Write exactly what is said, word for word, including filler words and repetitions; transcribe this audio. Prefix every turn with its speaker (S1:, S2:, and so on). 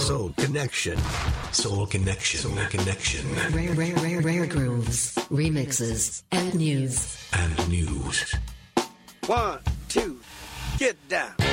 S1: Soul Connection. Soul Connection. Soul Connection.
S2: Rare, rare, rare, rare grooves, remixes, and news.
S1: And news.
S3: One, two, get down.